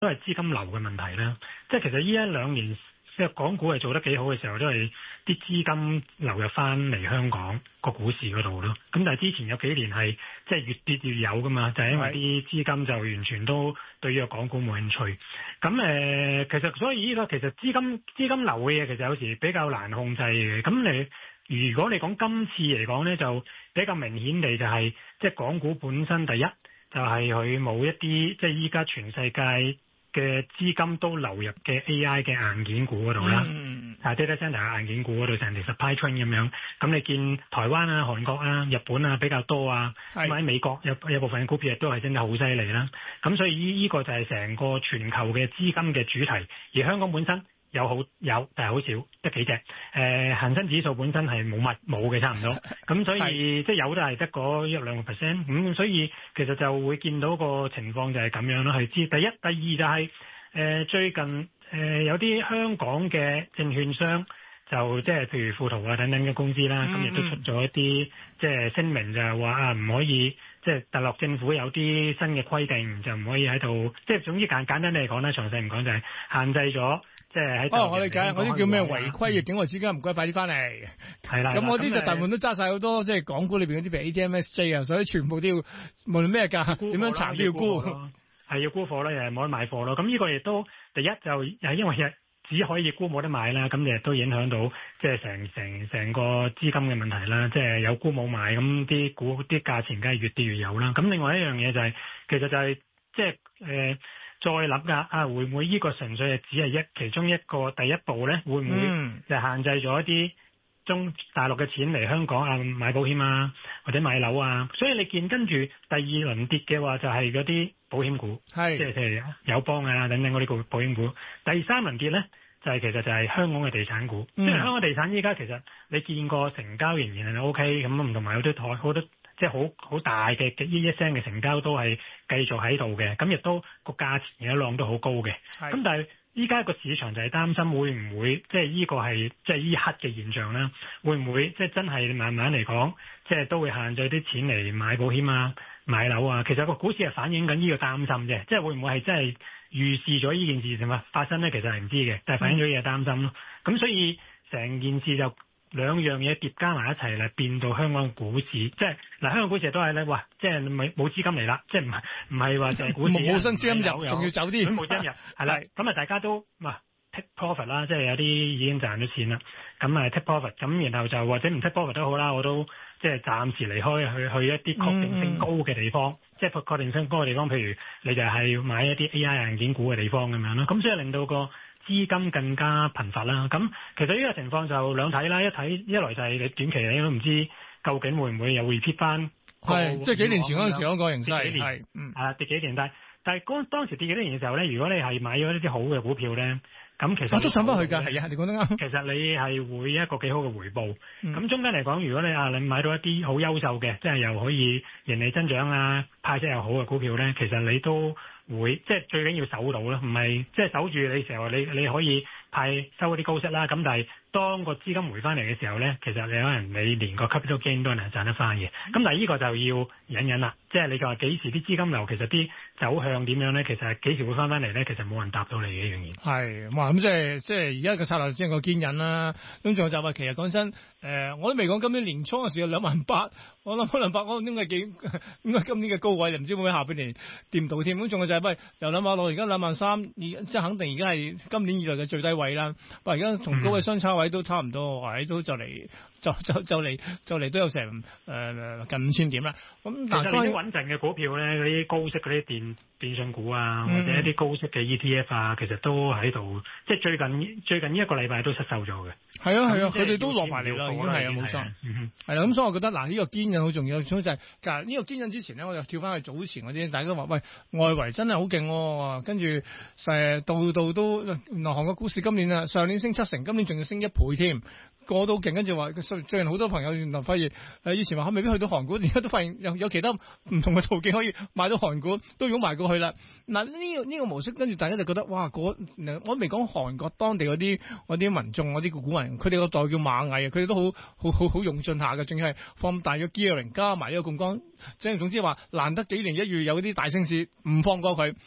都係資金流嘅問題啦。即係其實呢一兩年即係港股係做得幾好嘅時候，都係啲資金流入翻嚟香港個股市嗰度咯。咁但係之前有幾年係即係越跌越有噶嘛，就係因為啲資金就完全都對呢個港股冇興趣。咁其實所以呢個其實資金流嘅嘢其實有時比較難控制嘅。咁如果你講今次嚟講咧，就比較明顯地就係即係港股本身第一就係佢冇一啲即係依家全世界嘅資金都流入嘅 AI 嘅硬件股嗰度啦，data center 嘅硬件股嗰度成條 supply chain 咁樣。咁你見台灣啊、韓國啊、日本啊比較多啊，咁喺美國有部分嘅股票亦都係升得好犀利啦。咁所以呢個就係成個全球嘅資金嘅主題，而香港本身有，但係好少，得幾隻。恒生指數本身係冇嘅，差唔多。咁所以即係有都係得嗰1-2%。咁所以其實就會見到個情況就係咁樣咯。係知第一、第二就係最近有啲香港嘅證券商就即係譬如富途啊等等嘅公司啦，咁亦都出咗一啲即係聲明，就係話唔可以即係大陸政府有啲新嘅規定，就唔可以喺度即係總之簡單嚟講咧，詳細唔講就係限制咗。即係喺我理解，嗰啲叫咩違規嘅境外資金，唔該快啲翻嚟。係啦，咁我啲就大部分都揸晒好多，即係港股裏邊嗰啲譬如 ATMSJ 啊，所以全部都要無論咩價，點樣查都要沽。 係要沽貨啦，又係冇得買貨咯。咁呢個亦都第一就係因為只可以沽冇得買啦，咁亦都影響到即係成個資金嘅問題啦。即係有沽冇買，咁啲股啲價錢梗係越跌越有啦。咁另外一樣嘢就係其實就係即係再諗㗎會唔會呢個純粹係只係其中一個第一步咧？會唔會就限制咗一啲中大陸嘅錢嚟香港買保險啊，或者買樓啊？所以你見跟住第二輪跌嘅話，就係嗰啲保險股，即係譬如友邦啊等等嗰啲保險股。第三輪跌咧，其實就係香港嘅地產股。即係香港地產依家其實你見過成交仍然係 OK 咁，同埋有啲好多。即係好大嘅一聲嘅成交都係繼續喺度嘅，咁亦都個價錢一浪都好高嘅。咁但係依家個市場就係擔心會唔會即係呢個係即係依刻嘅現象啦？會唔會即係真係慢慢嚟講，即係都會限制啲錢嚟買保險啊、買樓啊？其實個股市係反映緊呢個擔心啫，即係會唔會係真係預示咗呢件事情發生咧？其實係唔知嘅，但係反映咗呢個擔心咯。咁所以成件事就兩樣嘢疊加埋一齊嚟變到香港股市，即係香港股市都係咧，哇！即係冇資金嚟啦，即係唔係話就係股市冇新資金入，仲要走啲， 冇資金入，係啦。咁大家都take profit 啦，即係有啲已經賺咗錢啦，咁take profit，咁然後就或者唔 take profit 都好啦，我都即係暫時離開去一啲確定性高嘅地方，即係確定性高嘅地方，譬如你就係買一啲 AI 硬件股嘅地方咁樣咯，咁所以令到個資金更加貧乏啦，咁其實呢個情況就兩睇啦，一來就係你短期你都唔知究竟會唔會又 repeat 翻， 即係幾年前嗰陣時嗰個形勢， 跌幾年，但係當時跌幾年嘅時候咧，如果你係買咗一啲好嘅股票咧，咁其實我都上翻去㗎，係啊，你講得啱。 其實你係會一個幾好嘅回報，咁中間嚟講，如果你買到一啲好優秀嘅，即係又可以盈利增長啊、派息又好嘅股票咧，其實你都會即係最緊要守到啦，唔係即係守住你成日你可以收嗰啲高息啦，咁但係當個資金回翻嚟嘅時候咧，其實你可能你連個 capital gain 都係賺得翻嘅，咁但係呢個就要忍啦，即係你話幾時啲資金流其實啲走向點樣咧，其實幾時會翻嚟咧，其實冇人答到你嘅一樣嘢。 係，哇！咁即係而家嘅策略即係個堅忍啦。咁仲有就話其實講真，我都未講今年年初嘅時候28000，我諗可能我應該今年嘅高位，唔知會唔會下半年掂到添。咁仲有就係又諗下落而家23000，即係肯定而家係今年以來嘅最低位啦。不過而家同高位相差位都差唔多，都就嚟都有成近5000點啦。咁其實啲穩陣嘅股票咧，嗰啲高息嗰啲電信股啊，或者一啲高息嘅 ETF 啊，其實都喺度，即係最近呢一個禮拜都失守咗嘅。 係啊，佢哋都落埋嚟啦，已經係啊，冇錯。係啦，咁所以我覺得呢個堅韌好重要。所以就係嗱，呢個堅韌之前咧，我就跳翻去早前嗰啲，大家都話喂，外圍真係好勁喎，跟住度都韓國股市今年上年升70%，今年仲要升1倍添。個都勁，跟住話最近好多朋友原來發現以前話未必去到韓股，而家都發現有其他唔同嘅途徑可以買到韓股，都湧埋過去啦。嗱呢個模式，跟住大家就覺得哇！我未講韓國當地嗰啲民眾嗰啲股民，佢哋個代叫螞蟻啊，佢哋都好用盡下嘅，仲要係放大咗 gearing 加埋呢個槓桿，即係總之話難得幾年一遇有啲大升市，唔放過佢。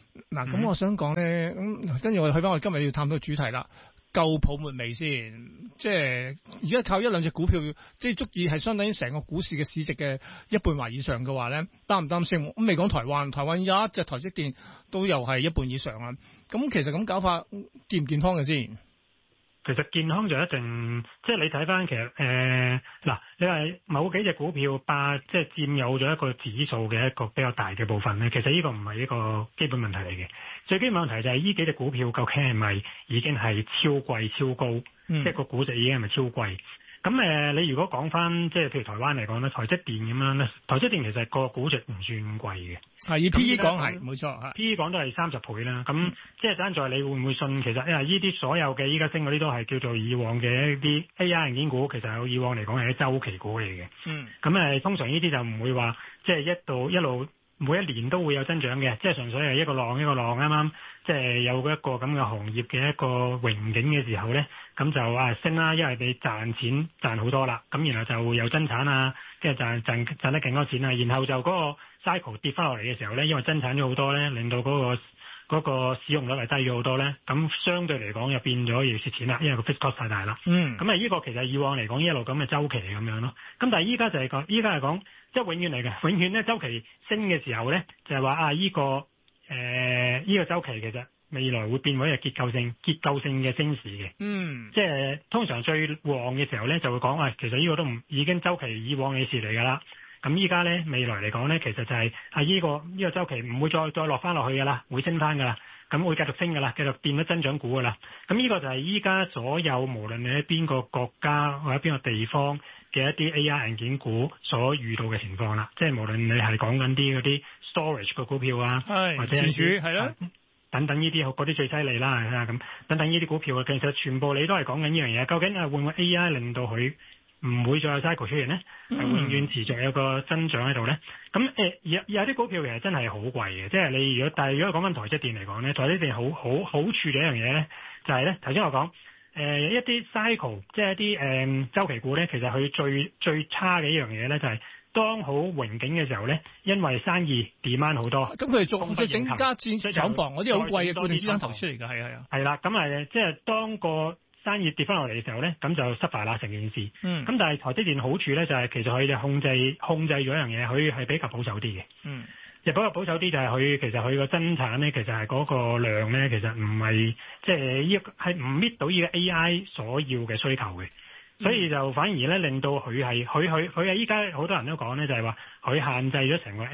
嗱，咁我想講咧，跟住我哋去翻我哋今日要探討嘅主題啦。夠泡沫未先？即係而家靠一兩隻股票，即係足以係相當於成個股市嘅市值嘅一半或以上嘅話咧，擔唔擔心？咁未講台灣，台灣有一隻台積電都又係一半以上啦。咁其實咁搞法健唔健康嘅先？ 其實健康就一定，即係你睇翻其實嗱，你話某幾隻股票即係佔有咗一個指數嘅一個比較大嘅部分咧，其實呢個唔係一個基本問題嚟嘅。最基本問題就係呢幾隻股票究竟係咪已經係超貴超高，即係個估值已經係咪超貴？咁你如果講翻即係譬如台灣嚟講咧，台積電咁樣咧，台積電其實個估值唔算貴嘅， 係以 P E 講係冇錯 ，P E 講都係30倍啦。咁即係爭在你會唔會信？其實呢啲所有嘅依家升嗰啲都係叫做以往嘅一啲 AI 硬件股，其實有以往嚟講係啲週期股嚟嘅。咁通常呢啲就唔會話即係一路每一年都會有增長嘅，即係純粹係一個浪一個浪，啱啱即係有一個咁嘅行業嘅一個榮景嘅時候咧，咁就升啦，因為你賺錢賺好多啦，咁然後就會有增產啊，即係賺得勁多錢啊，然後就嗰個 cycle 跌翻落嚟嘅時候咧，因為增產咗好多咧，令到嗰個使用率係低咗好多咧，咁相對嚟講又變咗要蝕錢啦，因為個 fixed cost 太大啦。咁呢個其實以往嚟講一路咁嘅週期咁樣咯。咁但係依家係講即係永遠嚟嘅，永遠咧週期升嘅時候咧，就係話呢個週期其實未來會變為一個結構性嘅升市嘅。即係通常最旺嘅時候咧，就會講其實呢個都唔已經週期以往嘅事嚟㗎啦。咁依家咧未來嚟講咧，其實就係呢個週期唔會再落翻落去㗎啦，會升翻㗎啦，咁會繼續升㗎啦，繼續變咗增長股㗎啦。咁呢個就係依家所有無論你喺邊個國家或者邊個地方嘅一啲 AI 硬件股所遇到嘅情況啦。即係無論你係講緊嗰啲 storage 嘅股票啊，或者係啦，等等呢啲嗰啲最犀利啦，咁等等呢啲股票，其實全部你都係講緊呢樣嘢。究竟會唔會 AI 令到佢唔會再有 cycle 出現咧？係永遠持續有個增長喺度咧。咁有啲股票其實真係好貴嘅，即係你如果講緊台積電嚟講咧，台積電好處嘅一樣嘢咧，就係咧頭先我講一啲 cycle， 即係一啲週期股咧，其實佢最差嘅一樣嘢咧，就係當好榮景嘅時候咧，因為生意 demand 好多， 咁佢哋做整家廠房嗰啲好貴嘅固定資產投出嚟㗎，係啦， 咁即係當個生意跌翻落嚟嘅時候咧，咁就失敗啦成件事。咁但係台積電好處咧，就係其實佢哋控制咗一樣嘢，佢係比較保守啲嘅。比較保守啲就係其實佢個增產咧，其實係嗰個量咧，其實唔係即係係唔搣到呢個 AI 所要嘅需求嘅。所以就反而咧令到佢係依家好多人都講咧，就係話佢限制咗成個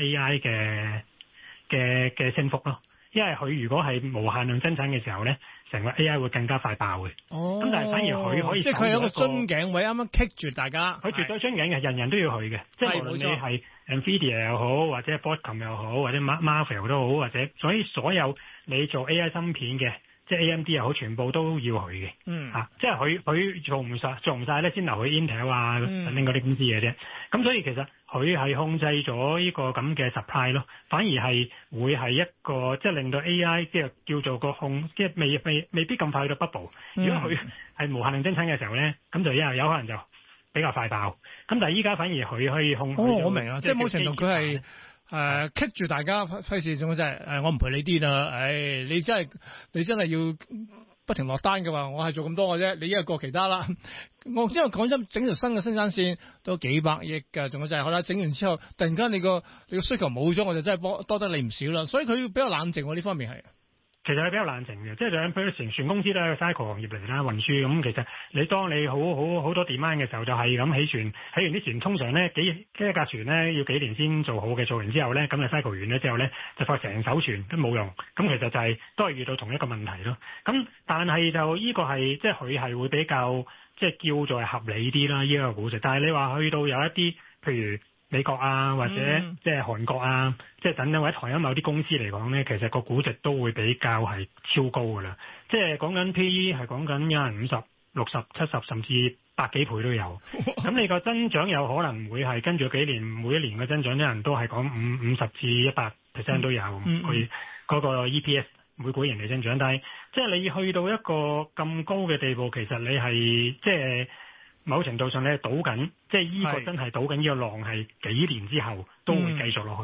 AI 嘅升幅咯。因為佢如果係無限量增產嘅時候咧，成個 AI 會更加快爆嘅。咁但係反而佢可以， 即係佢有個樽頸位，啱啱棘住大家。 佢絕對樽頸嘅，人人都要去嘅。即係無論你係 Nvidia 又好，或者 Broadcom 又好，或者 Marvell 都好，或者所有你做 AI 芯片嘅，即係 AMD 又好，全部都要去嘅。即係佢做唔晒咧，先留去 Intel 啊等等嗰啲公司嘅啫。咁所以其實佢係控制咗呢個咁嘅 supply 咯，反而係會係一個即係令到 AI 即係叫做個即係未必咁快去到 bubble。如果佢係無限量增產嘅時候咧，咁就有可能就比較快爆。咁但係依家反而佢可以控制。 我明啊，即係某程度佢係棘住大家，費事仲真係我唔陪你癲啦。你真係要不停落單嘅話，我係做咁多嘅啫，你一日過其他啦。因為講真，整條新嘅生產線都幾百億㗎，仲有就係好啦，整完之後突然間你個需求冇咗，我就真係多得你唔少啦。所以佢比較冷靜喎，呢方面係。 其實係比較冷靜嘅，即係就譬如成船公司都係個 cycle 行業嚟啦，運輸咁。其實當你好多 demand 嘅時候，就係咁起船，起完啲船通常咧一架船咧要幾年先做好嘅，做完之後咧咁就 cycle 完咗之後咧就發成艘船都冇用。咁其實就係都係遇到同一個問題咯。咁但係就呢個係即係佢係會比較即係叫做係合理啲啦，呢個估值。但係你話去到有一啲譬如美國啊，或者即係韓國啊，即係等等或者台灣某啲公司嚟講咧，其實個估值都會比較係超高㗎啦。即係講緊 PE 係講緊有人50、60、70甚至100幾倍都有。咁你個增長有可能會係跟住幾年每一年嘅增長，有人都係講50至100% 都有。佢嗰個 EPS 每股盈利增長，但係即係你去到一個咁高嘅地步，其實你係即係。某程度上你係賭緊，即係呢個真係賭緊呢個浪係幾年之後都會繼續落去咯。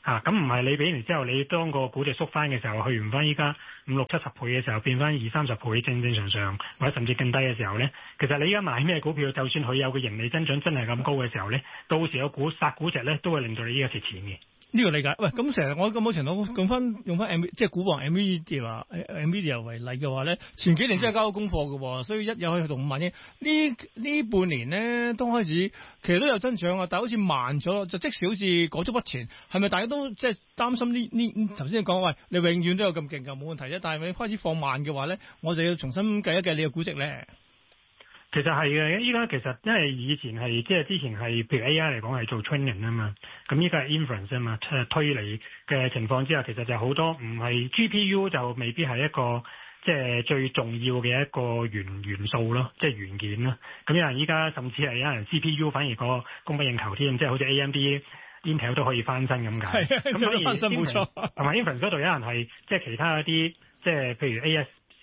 咁唔係你俾完之後，你當個估值縮翻嘅時候，去完翻依家5、6、70倍嘅時候，變翻20、30倍正正常常，或者甚至更低嘅時候咧，其實你而家買咩股票，就算佢有個盈利增長真係咁高嘅時候咧，到時個殺估值咧都會令到你依家蝕錢嘅。 呢個理解，喂，咁成日我咁冇程度用翻即係股王 Nvidia 為例嘅話咧，前幾年真係交咗功課嘅，所以一日可以去到5萬億。呢半年咧都開始，其實都有增長啊，但係好似慢咗，就即使好似裹足不前，係咪大家都即係擔心呢？頭先你講喂，你永遠都有咁勁㗎，冇問題啫。但係你開始放慢嘅話咧，我就要重新計一計你嘅估值咧。 其實係嘅，依家其實因為以前係即係之前係譬如 AI 嚟講係做 training 啊嘛，咁依家係 inference 啊嘛，推理嘅情況之下，其實就好多唔係 GPU 就未必係一個即係最重要嘅一個元素咯，即係元件咯。咁有人依家甚至係有人 CPU 反而個供不應求添，即係好似 AMD、Intel 都可以翻身咁解。咁所以翻身冇錯。同埋 inference 嗰度有人係即係其他一啲即係譬如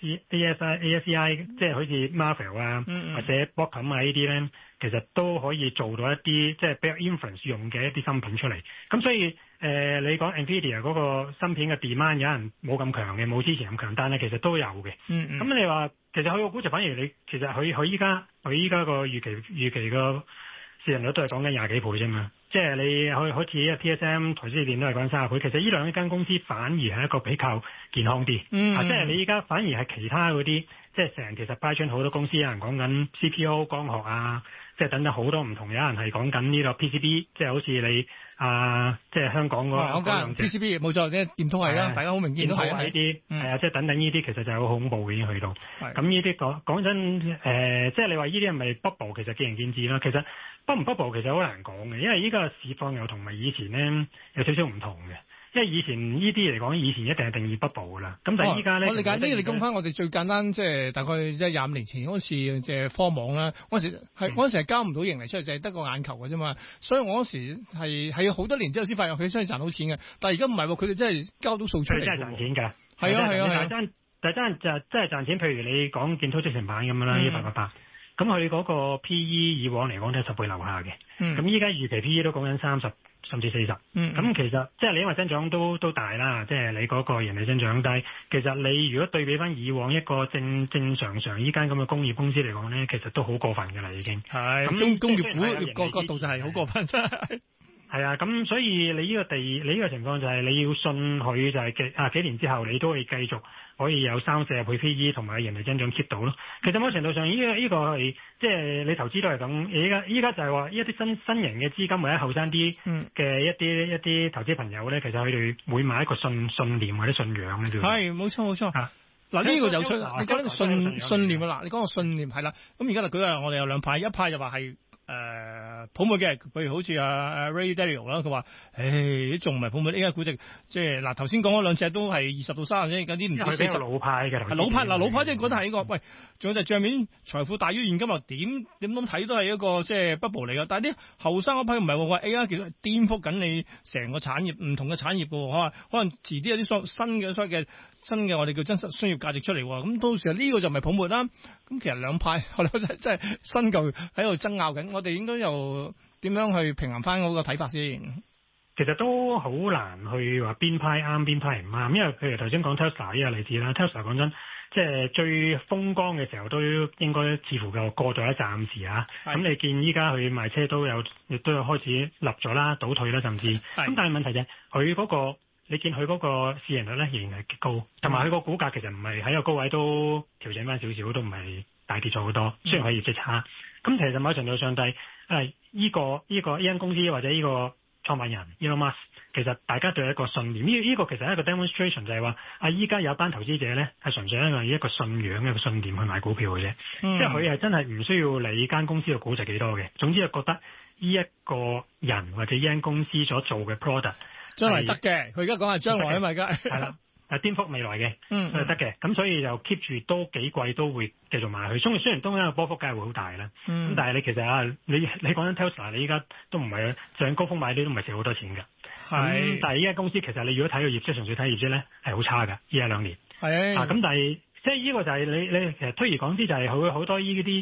ASI 即係好似 Marvell 啊，或者 Broadcom 啊呢啲咧，其實都可以做到一啲即係比較 inference 用嘅一啲芯片出嚟。咁所以你講 Nvidia 嗰個芯片嘅 demand 有人冇咁強嘅，冇之前咁強，但係其實都有嘅。咁你話其實佢個估值反而你其實佢依家個預期個市盈率都係講緊20幾倍啫嘛。即係你好似 TSM 台積電都係講30倍，其實呢兩間公司反而係一個比較健康啲。即係你依家反而係其他嗰啲，即係成其實 supply chain 好多公司有人講緊 CPO 光學啊，即係等等好多唔同，有人係講緊呢個 PCB，即係好似你即係香港嗰兩隻 PCB 冇錯，啲電通係啦，大家好明顯都係呢啲，即係等等呢啲其實就好恐怖嘅已經去到。咁呢啲講真即係你話呢啲係咪 bubble， 其實見仁見智啦。其實不 bubble 其實好難講嘅，因為依家嘅市況又同埋以前咧有少少唔同嘅。因為以前呢啲嚟講，以前一定係定義 bubble 噶啦。咁但係依家咧， 我理解呢個你講翻我哋最簡單，即係大概即係25年前嗰次即係科網啦。嗰時係交唔到盈利出嚟，就係得個眼球嘅啫嘛。所以我嗰時係好多年之後先發現佢真係賺到錢嘅。但係而家唔係喎，佢哋真係交到數出嚟， 真係賺錢㗎。 係啊。 但係真係賺錢。譬如你講建滔積成板咁樣啦，1888，咁佢嗰個 P/E 以往嚟講都係10倍樓下嘅。咁依家預期 P/E 都講緊30。甚至40，咁其實即係你因為增長都大啦，即係你嗰個盈利增長，但係其實你如果對比翻以往一個正常依間咁嘅工業公司嚟講咧，其實都好過分㗎啦已經。係咁工業股個角度就係好過分真係。係啊，咁所以你呢個情況就係你要信佢就係幾年之後你都會繼續可以有3-4倍 PE 同埋盈利增長 keep 到咯。其實某程度上呢個係即係你投資都係咁。依家就係話一啲新型嘅資金或者後生啲嘅一啲投資朋友咧，其實佢哋會買一個信念或者信仰咧。 係冇錯。嗱呢個有趣，你講呢個信念啊，嗱你講個信念係啦。咁而家就舉例，我哋有兩派，一派就話係。泡沫嘅，譬如好似Ray Dalio 啦，佢話：，仲唔係泡沫？依家估值即係嗱，頭先講嗰兩隻都係20到30啫，有啲唔知40。 老派嘅， 老派即係覺得係呢個，喂，仲有就係帳面財富大於現金啊？點睇都係一個即係 bubble 嚟㗎。但係啲後生嗰批唔係話 AI 其實顛覆緊你成個產業，唔同嘅產業㗎，可能遲啲有啲新嘅我哋叫真實商業價值出嚟喎。咁到時呢個就唔係泡沫啦。咁其實兩派我哋真係新舊喺度爭拗緊。我哋應該又點樣去平衡翻嗰個睇法先？ 其實都好難去話邊派啱邊派唔啱，因為譬如頭先講 Tesla 呢個例子啦，Tesla 講真，即係最風光嘅時候都應該似乎就過咗一暫時啊。咁你見依家佢賣車亦都有開始立咗啦，倒退啦，甚至咁。但係問題就係佢嗰個，你見佢嗰個市盈率咧仍然係極高，同埋佢個股價其實唔係喺個高位都調整翻少少，都唔係大跌咗好多。雖然佢業績差，咁其實某程度上係呢間公司或者呢個創辦人 Elon Musk， 其實大家都有一個信念。呢個其實係一個 demonstration， 就係話依家有班投資者咧係純粹因為一個信仰一個信念去買股票嘅啫。即係佢係真係唔需要理間公司嘅估值幾多嘅，總之係覺得呢一個人或者呢間公司所做嘅 product 將來得嘅。佢而家講係將來啊嘛，而家係啦。 顛覆未來嘅，係得嘅，咁所以就 keep 住都幾貴都會繼續買佢。雖然當然個波幅梗係會好大啦，咁但係你其實你講緊 Tesla， 你依家都唔係上高峰買啲都唔係蝕好多錢㗎。咁但係依家公司其實你如果睇個業績，純粹睇業績咧係好差㗎，呢1-2年。咁但係即係呢個就係你其實推而廣之就係佢好多呢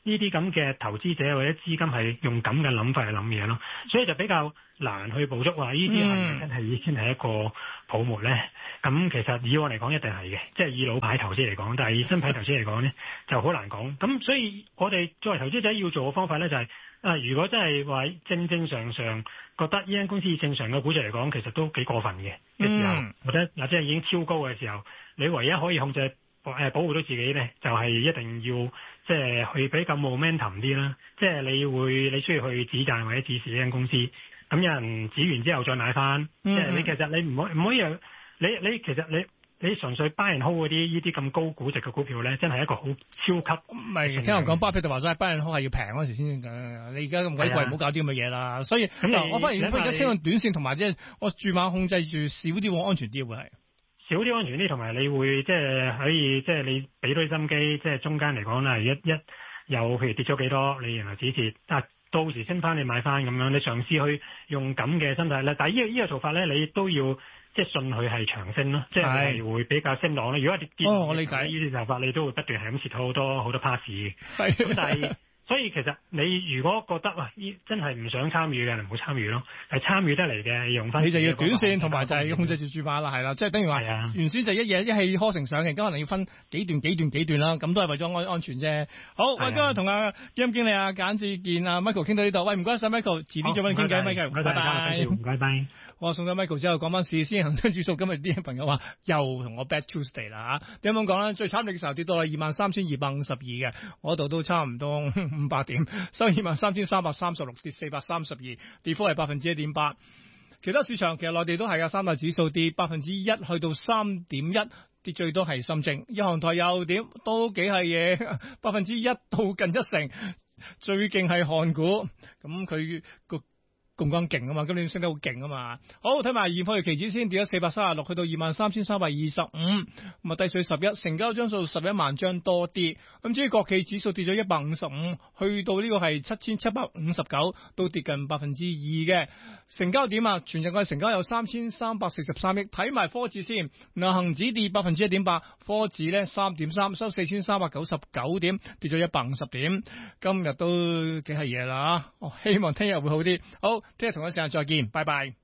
呢啲咁嘅投資者或者資金係用咁嘅諗法去諗嘢咯，所以就比較難去捕捉話呢啲係咪真係已經係一個泡沫咧？咁其實以我嚟講一定係嘅，即係以老牌投資嚟講，但係以新牌投資嚟講咧就好難講。咁所以我哋作為投資者要做嘅方法咧就係、如果真係話正常覺得呢間公司以正常嘅估值嚟講，其實都幾過分嘅時候，或者即係已經超高嘅時候，你唯一可以控制保護到自己咧，就係、一定要即係去比較 momentum 啲啦，即係你需要去止賺或者止蝕呢間公司，咁有人止完之後再買翻，即係你其實你唔可以你其實你純粹 buy and hold 嗰啲呢啲咁高估值嘅股票咧，真係一個好超級。唔係聽我講，巴菲特話齋 buy and hold 係要平嗰時先㗎。你而家咁鬼貴，唔好搞啲咁嘅嘢啦。所以我反而而家聽講短線同埋即係我注碼控制住少啲會安全啲會係。 少啲安全啲，同埋你會即係可以即係你俾多啲心機，即係中間嚟講啦，一有譬如跌咗幾多，你然後止蝕，但係到時升翻你買翻咁樣，你嘗試去用咁嘅心態咧。但係呢個做法咧，你都要即係信佢係長升咯，即係會比較升浪咧。如果跌， 我理解呢啲做法，你都會不斷係咁蝕好多 pass 嘅。 係咁，但係。所以其實你如果覺得真係唔想參與嘅，你唔好參與咯。係參與得嚟嘅，用翻你就要短線，同埋就係要控制住注碼啦，係啦，即係等於話原先就一氣呵成上嘅，而家可能要分幾段啦，咁都係為咗安全啫。好，我今日同阿基金經理簡志健 Michael 傾到呢度，喂，唔該晒 Michael，遲啲再揾你傾偈 ，Michael，拜拜。 唔該，拜。 我送咗 Michael 之後，講翻市先，恒生指數今日啲朋友話又同我 Bad Tuesday 啦嚇，點樣講咧？最慘烈嘅時候跌到係23,252嘅，我度都差唔多500點，收23,336，跌432，跌幅係1.8%。其他市場其實內地都係三大指數跌1%去到3.1，跌最多係深證，日韓台又點都幾係嘢，1%到近1成，最勁係韓股，咁佢個咁勁啊嘛，今年升得好勁啊嘛。好，睇埋現貨期指先跌咗436，去到23,325，咁啊低水11，成交張數11萬張多啲。咁至於國企指數跌咗155，去到呢個係7,759，都跌近2%嘅。成交點啊，全日嘅成交有3,343億。睇埋科指先，嗱恒指跌1.8%，科指咧3.3，收4,399點，跌咗150點。今日都幾係嘢啦，希望聽日會好啲。好。聽日同一時間再見，拜拜。